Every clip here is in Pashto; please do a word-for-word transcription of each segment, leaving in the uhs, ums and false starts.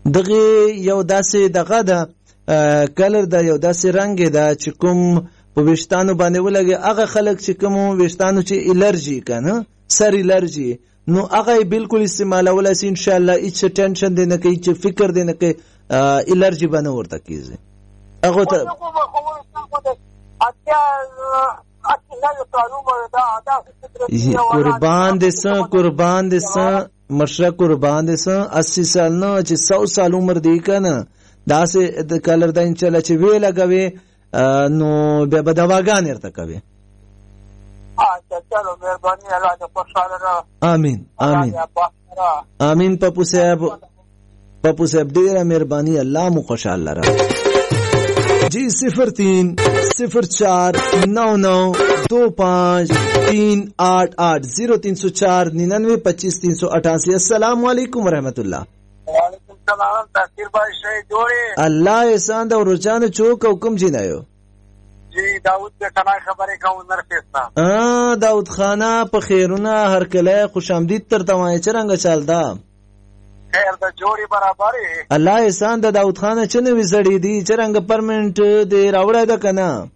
دغه یو داسې دغه ده کلر ده، یو داسې رنګ ده چې کوم په ویښتانو باندې ولګي. هغه خلک چې کوم ویښتانو چې الرجی کنه سر الرجی، نو هغه بالکل استعمالولای شي ان شاء الله. هیڅ ټینشن دی نه کوي، چې فکر دی نه کوي الرجی باندې ورته کیږي. هغه ته قربان دې سه قربان دې سه مشره قربان دې سه اسی سال نه چې سو سال عمر دی کنه داسې د کلر دا ان شاء الله چې وی لګوي نو به بدواګان ورته کوي. چلو مهرباني الله دې خوشاله را. امين امين امين. پپو صاحب پپو صاحب ډیره مهرباني، الله مو خوشاله را. جی صفر تین صفر چار نو نو دو پانچ تین آٹھ آٹھ زیرو تین سو چار ننانوے پچیس تین سو اٹھاسی. السلام علیکم ورحمۃ اللہ. وعلیکم السلام. تاثیر بھائی شہید جوڑے اللہ احسان دا رجان چوک حکم جنایو. جی داؤد به کنای خبرې کوم نرفیستا. ا داؤد خانه په خیرونه هر کله خوش آمدید تر توای چرنګ چال دا. خیر د جوړي برابرې. الله احسان د داؤد خانه چنه وزړې دي چرنګ پرمنټ دی راوړای دا کنه.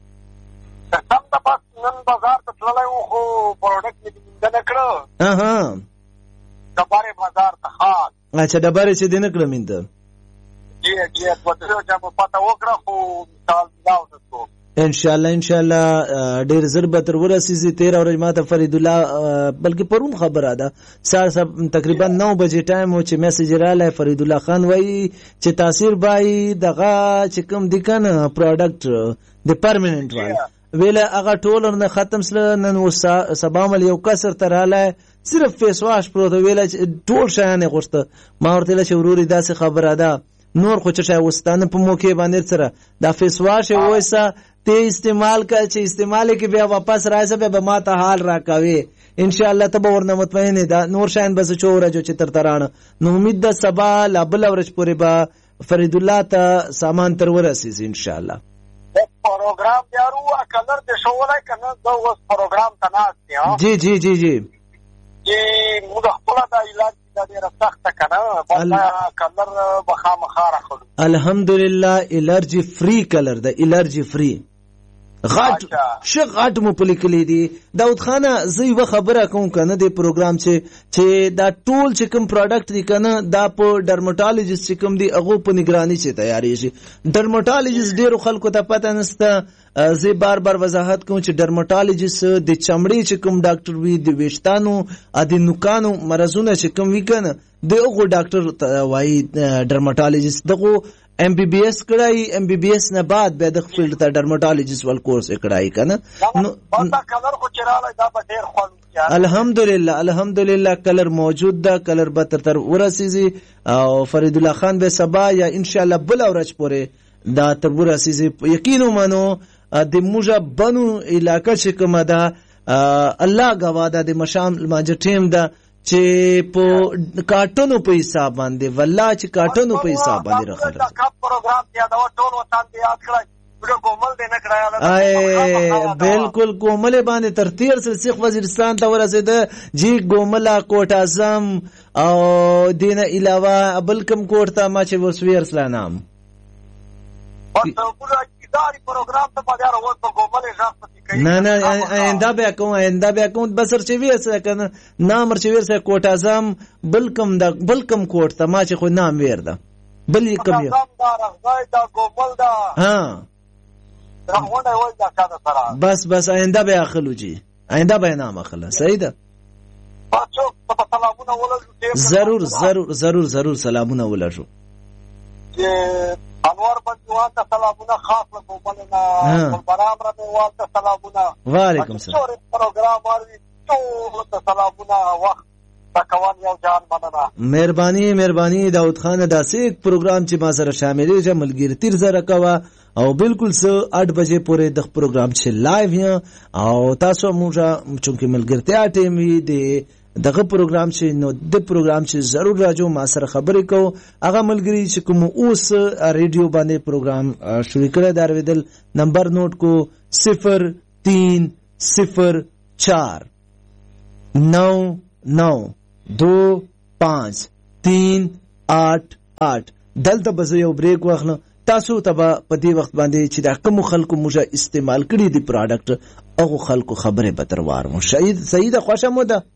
سم د پاس نن بازار ته تللی وو خو پروډکټ مې نه کړو. اها دبارې بازار ته خاص. اچھا دبارې چې دینه کړم انده. جی جی په دې چې په پتا وکړه خو مثال داو نو. ان شاء الله ان شاء الله ډیر زر به تر ورسېږي. تیر اورج ماته فرید الله بلکې پرون خبره ده سار سب تقریبا نو بجې ټایم و چې میسج رااله فرید الله خان وایي چې تاثیر بای دغه چې کوم دی کنه پروډکټ د پرمننت وای ویله هغه ټولر نه ختم سره نن و سبا مل یو کسر تراله صرف فیس واش پروت ویله ټول شانه غوښته. ما ورته چې وروري داسې خبره ده نور خو چې شای وستانه په موقع باندې سره دا فیس واش وایسا ته استعمال کا چې استعمال کې بیا واپس راځي به ما ته حال راکاوي ان شاء الله ته ورنه مطمئن ده. نور شاین بس چوره جو چې تر ترانه نو امید ده سبا لا بل ورځ پورې با فرید الله ته سامان تر ورسېږي ان شاء الله. پروګرام دیارو کلر د شوولای کنه دا اوس پروګرام تناس دی. جی جی جی جی جی موږ خپل د علاج د ډیره سخت کنه په کلر بخا مخاره خلو. الحمدلله الرجی فری کلر ده الرجی فری. غټ ش غټ مو پلیکلی دي. داؤد خانه زه یو خبره کوم کنه د پروګرام چې چې دا ټول چې کوم پروډکټ دی کنه دا په ډرمټالوجیست چې کوم دی هغه په نگرانی چې تیاری شي. ډرمټالوجیست ډیرو خلکو ته پته نسته. زه بار بار وضاحت کوم چې ډرمټالوجیست د چمړې چې کوم ډاکټر وي د ویښتانو ا د نوکانو مرزونه چې کوم وی کنه دغه ډاکټر وایي ډرمټالوجیست. دغه ام بی بی ایس کړای ام بی بی ایس نه بعد به د فیلډ ته ډرمټالوجیست ول کورس کړای کنه. نو دا کلر خو چراله دا به ډیر خوند. الحمدلله الحمدلله کلر موجود ده. کلر به تر تر ورسېږي او فرید الله خان به سبا یا ان شاء الله بل ورځ پورې دا تر ورسېږي. یقین ومنو د موجه بنو علاقه چې کومه ده الله غوا ده د مشام ماجه ټیم ده چې په کارټونو په حساب باندې والله چې کارټونو په حساب باندې راخره. دا کپ پروګرام دی دا ټول وطن دی یاد کړئ. ګورم کومل دی نه کړای. اے بالکل کومل باندې تر تیر سره سیخ وزیرستان ته ورسېده. جی ګوملا کوټ اعظم او دینه علاوه بل کوم کوټ ته ما چې وسویر اسلام داری پروگرام ته بازار ووت په ګومل ځاست کوي. نه نه آینده بیا کوم آینده بیا کوم بسر چې وی سره کنه نام چې ویر سره کوټ اعظم بلکم د بلکم کوټ ته ما چې خو نام ویر ده بل کوم یو دا راځي دا ګومل دا ها راونه وای دا کاده سره بس بس آینده بیا اخلو جی آینده بیا نام اخله صحیح ده. پاتو په سلامونه ولر ضرور ضرور ضرور ضرور سلامونه ولر. انوار بندوان ته سلامونه خاص له کوملنا برام را دیوال ته سلامونه. وعلیکم السلام. پروګرام ورې ټول ته سلامونه وخت تکوان یو جان مننه. مهرباني مهرباني داؤد خان داسې پروګرام چې ما سره شامل دی ملګری تیر زره کوا او بالکل سه आठ بجې پورې د پروګرام چې لایو یا او تاسو موږ چونکه ملګرتیا ټیم وی دی دغه پروګرام چې نو د پروګرام چې ضرور راځو ما سره خبرې کو هغه ملګری چې کوم اوس ریډیو باندې پروګرام شروع کړی دا ودل نمبر نوٹ کو صفر تین صفر چار نو نو دو پانچ تین آٹھ آټ دلته به زه یو بریک واخلم. تاسو ته به په دې وخت باندې چې دا کوم خلکو موږ استعمال کړي دي پروډکټ هغه خلکو خبره به تر وارم. شهید صحیح ده خوښه مو ده